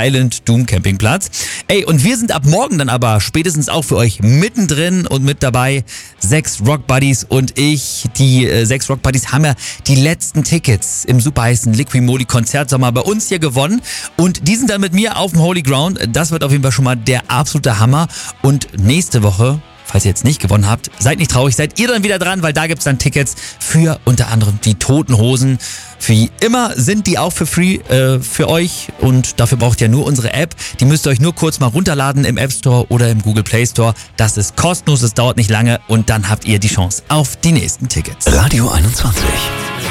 Silent Doom Campingplatz. Ey, und wir sind ab morgen dann aber spätestens auch für euch mittendrin und mit dabei 6 Rock Buddies und ich. Die 6 Rock Buddies haben ja die letzten Tickets im super heißen Liquimoli Konzertsommer bei uns hier gewonnen und die sind dann mit mir auf dem Holy Ground. Das wird auf jeden Fall schon mal der absolute Hammer und nächste Woche, falls ihr jetzt nicht gewonnen habt, seid nicht traurig, seid ihr dann wieder dran, weil da gibt's dann Tickets für unter anderem die Toten Hosen. Wie immer sind die auch für free für euch und dafür braucht ihr nur unsere App. Die müsst ihr euch nur kurz mal runterladen im App Store oder im Google Play Store. Das ist kostenlos, es dauert nicht lange und dann habt ihr die Chance auf die nächsten Tickets. Radio 21.